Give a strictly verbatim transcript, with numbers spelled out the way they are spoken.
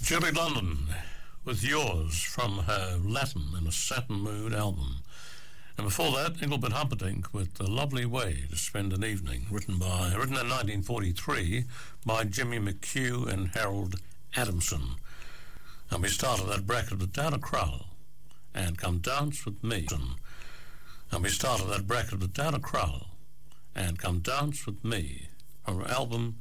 Julie London with Yours from her Latin in a Satin Mood album. And before that, Engelbert Humperdinck with The Lovely Way to Spend an Evening, written by written in nineteen forty-three by Jimmy McHugh and Harold Adamson. And we started that bracket with Dana Krall and Come Dance With Me. And we started that bracket with Dana Krall and Come Dance With Me from her album